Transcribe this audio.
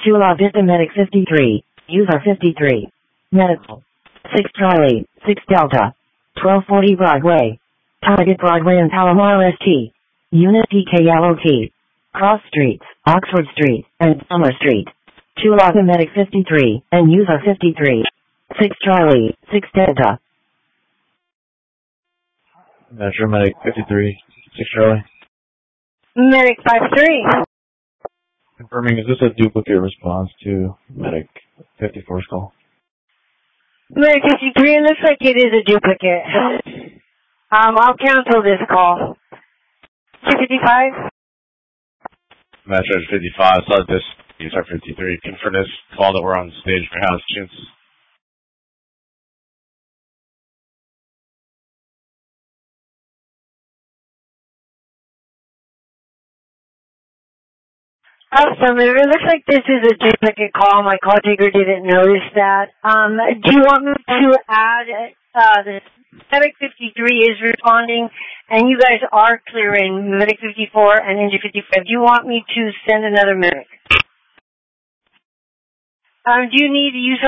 Chula Vista Medic 53. User 53. Medical. 6 Charlie, 6 Delta. 1240 Broadway. Target Broadway and Palomar ST. Unit PKLOT. Cross Streets, Oxford Street, and Summer Street. Chula Medic 53, and User 53. 6 Charlie, 6 Delta. Metro Medic 53, 6 Charlie. Medic 53. Confirming, is this a duplicate response to Medic 54's call? Medic 53, it looks like it is a duplicate. I'll cancel this call. 255? Metro 55, saw this, user 53. Confirm this call that we're on stage for House Chintz. Awesome. It looks like this is a duplicate call. My call taker didn't notice that. Do you want me to add the Medic 53 is responding, and you guys are clearing Medic 54 and Engine 55. Do you want me to send another medic? Do you need a user